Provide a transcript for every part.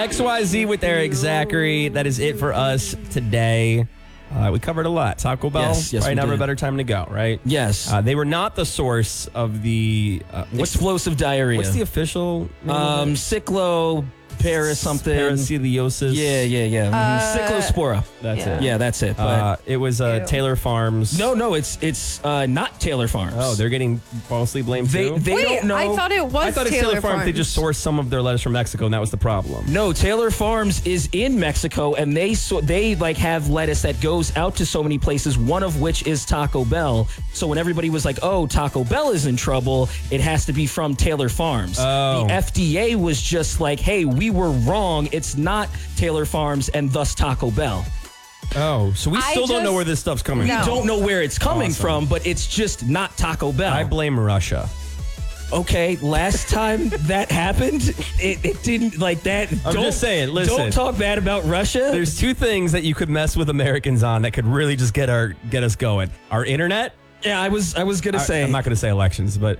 XYZ with Eric Zachary. That is it for us today. We covered a lot. Taco Bell, Yes, right? we Never a did. better time to go, right? Yes. They were not the source of the... Explosive diarrhea. What's the official name of it? Cyclo... Paris something. Paraciliosis. Yeah. Cyclospora. That's it. Yeah, that's it. But It was Taylor Farms. no, it's not Taylor Farms. Oh, they're getting falsely blamed too? They Wait, don't know. I thought it was I thought it's Taylor Farms. They just sourced some of their lettuce from Mexico, and that was the problem. No, Taylor Farms is in Mexico, and they have lettuce that goes out to so many places, one of which is Taco Bell. So when everybody was like, oh, Taco Bell is in trouble, it has to be from Taylor Farms. Oh. The FDA was just like, hey, we were wrong. It's not Taylor Farms and thus Taco Bell. Oh, so we still don't know where this stuff's coming We from. don't know where it's coming Awesome. from, but it's just not Taco Bell. I blame Russia. Okay, last time that happened, it didn't like that. I'm just saying, listen. Don't talk bad about Russia. There's two things that you could mess with Americans on that could really just get us going. Our internet. Yeah, I was gonna say. I'm not gonna say elections, but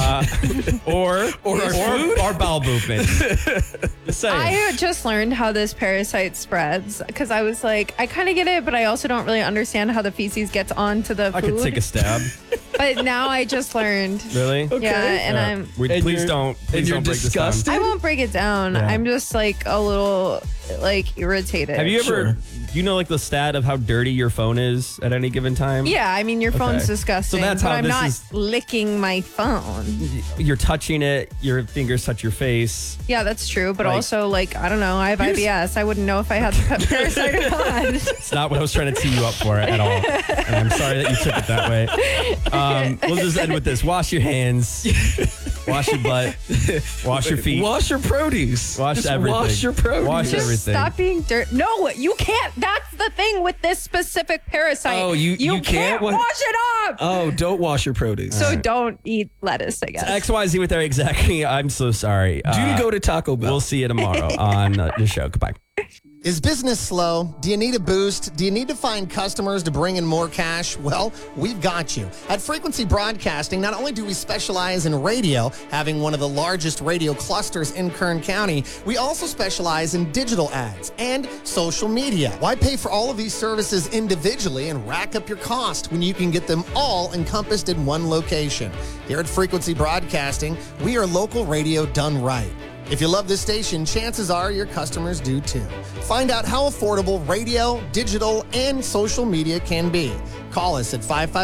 or food? our bowel movement. Just saying. I just learned how this parasite spreads because I was like, I kind of get it, but I also don't really understand how the feces gets onto the food. I could take a stab. But now I just learned. Really? Okay. Yeah, and Please don't you're break this down. disgusted? I won't break it down. Yeah. I'm just like a little like irritated. Have you ever? Sure. Do you know like the stat of how dirty your phone is at any given time? Yeah, I mean your phone's Okay. disgusting. So that's but how I'm this not is- licking my phone. You're touching it. Your fingers touch your face. Yeah, that's true. But Like- also, like, I don't know. I have IBS. I wouldn't know if I had the parasite or not. It's not what I was trying to tee you up for at all. And I'm sorry that you took it that way. We'll just end with this. Wash your hands. Wash your butt. Wash your feet. Wash your produce. Wash Just everything. Wash your produce. Wash Just everything. stop being dirt. No, you can't. That's the thing with this specific parasite. Oh, you can't wa- wash it up. Oh, don't wash your produce. So don't eat lettuce, I guess. XYZ with Eric Zachary. I'm so sorry. Do you go to Taco Bell? We'll see you tomorrow on the show. Goodbye. Is business slow? Do you need a boost? Do you need to find customers to bring in more cash? Well, we've got you. At Frequency Broadcasting, not only do we specialize in radio, having one of the largest radio clusters in Kern County, we also specialize in digital ads and social media. Why pay for all of these services individually and rack up your cost when you can get them all encompassed in one location? Here at Frequency Broadcasting, we are local radio done right. If you love this station, chances are your customers do too. Find out how affordable radio, digital, and social media can be. Call us at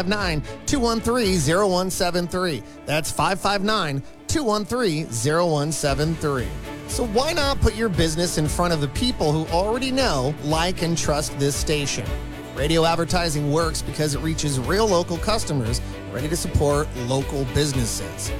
559-213-0173. That's 559-213-0173. So why not put your business in front of the people who already know, like, and trust this station? Radio advertising works because it reaches real local customers ready to support local businesses.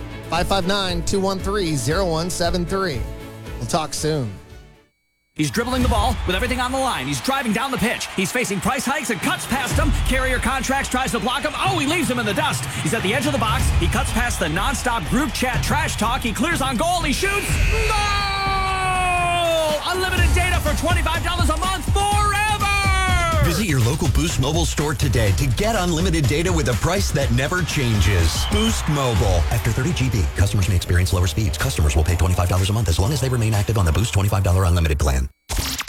559-213-0173. We'll talk soon. He's dribbling the ball with everything on the line. He's driving down the pitch. He's facing price hikes and cuts past him. Carrier Contracts tries to block him. Oh, he leaves him in the dust. He's at the edge of the box. He cuts past the nonstop group chat trash talk. He clears on goal. He shoots. Goal! Unlimited data for $25 a month forever! Visit your local Boost Mobile store today to get unlimited data with a price that never changes. Boost Mobile. After 30 GB, customers may experience lower speeds. Customers will pay $25 a month as long as they remain active on the Boost $25 unlimited plan.